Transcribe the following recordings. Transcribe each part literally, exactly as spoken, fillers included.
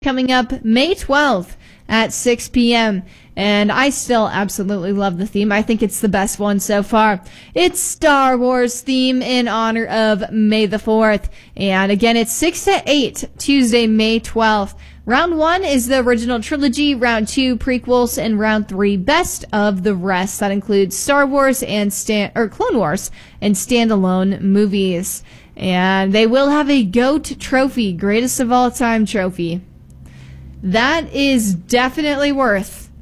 coming up May twelfth at six p.m. And I still absolutely love the theme. I think it's the best one so far. It's Star Wars theme in honor of May the fourth. And again, it's six to eight, Tuesday, May twelfth. Round one is the original trilogy, round two, prequels, and round three, best of the rest. That includes Star Wars and stand or Clone Wars and standalone movies. And they will have a GOAT trophy, greatest of all time trophy. That is definitely worth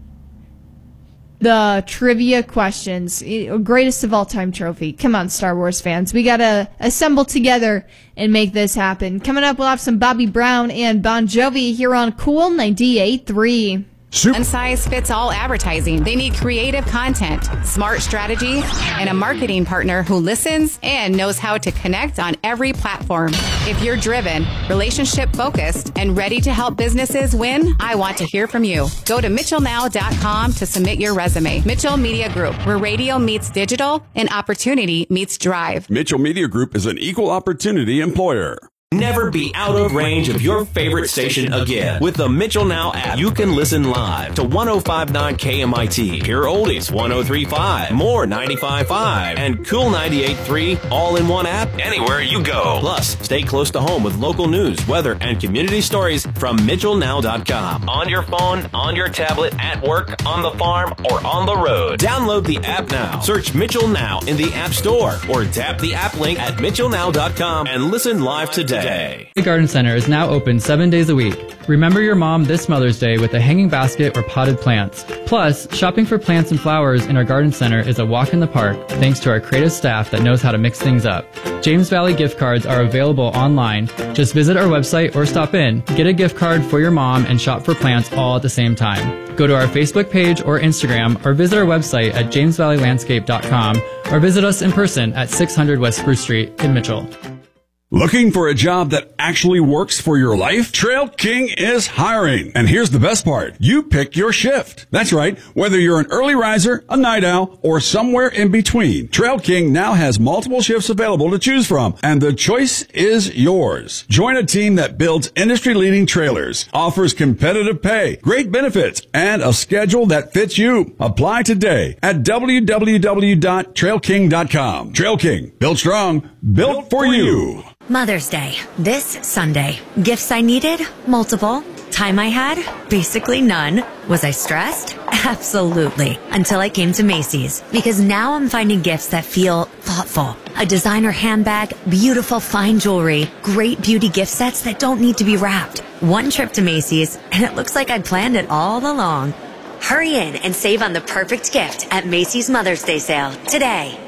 the trivia questions. Greatest of all time trophy. Come on, Star Wars fans. We got to assemble together and make this happen. Coming up, we'll have some Bobby Brown and Bon Jovi here on Cool ninety-eight point three. One size fits all advertising. They need creative content, smart strategy, and a marketing partner who listens and knows how to connect on every platform. If you're driven, relationship focused, and ready to help businesses win, I want to hear from you. Go to mitchell now dot com to submit your resume. Mitchell Media Group, where radio meets digital and opportunity meets drive. Mitchell Media Group is an equal opportunity employer. Never be out of range of your favorite station again. With the Mitchell Now app, you can listen live to one oh five point nine K M I T, Pure Oldies one oh three point five, More ninety-five point five, and Cool ninety-eight point three all in one app anywhere you go. Plus, stay close to home with local news, weather, and community stories from mitchell now dot com. On your phone, on your tablet, at work, on the farm, or on the road. Download the app now. Search Mitchell Now in the App Store or tap the app link at mitchell now dot com and listen live today. The Garden Center is now open seven days a week. Remember your mom this Mother's Day with a hanging basket or potted plants. Plus, shopping for plants and flowers in our Garden Center is a walk in the park thanks to our creative staff that knows how to mix things up. James Valley gift cards are available online. Just visit our website or stop in, get a gift card for your mom, and shop for plants all at the same time. Go to our Facebook page or Instagram or visit our website at james valley landscape dot com or visit us in person at six hundred West Spruce Street in Mitchell. Looking for a job that actually works for your life? Trail King is hiring. And here's the best part. You pick your shift. That's right. Whether you're an early riser, a night owl, or somewhere in between, Trail King now has multiple shifts available to choose from. And the choice is yours. Join a team that builds industry-leading trailers, offers competitive pay, great benefits, and a schedule that fits you. Apply today at w w w dot trail king dot com. Trail King. Built strong. Built, built for you. Mother's Day, this Sunday. Gifts I needed? Multiple. Time I had? Basically none. Was I stressed? Absolutely. Until I came to Macy's. Because now I'm finding gifts that feel thoughtful. A designer handbag, beautiful fine jewelry, great beauty gift sets that don't need to be wrapped. One trip to Macy's, and it looks like I planned it all along. Hurry in and save on the perfect gift at Macy's Mother's Day sale today.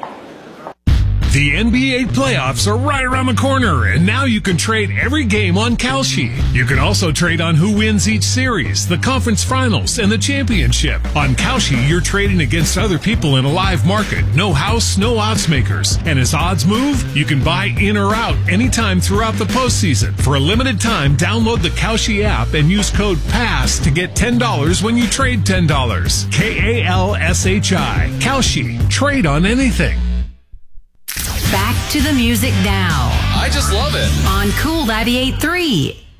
The N B A playoffs are right around the corner, and now you can trade every game on Kalshi. You can also trade on who wins each series, the conference finals, and the championship. On Kalshi, you're trading against other people in a live market. No house, no odds makers. And as odds move, you can buy in or out anytime throughout the postseason. For a limited time, download the Kalshi app and use code PASS to get ten dollars when you trade ten dollars. K A L S H I. Kalshi. Trade on anything. Back to the music now. I just love it. On Cool ninety-eight point three.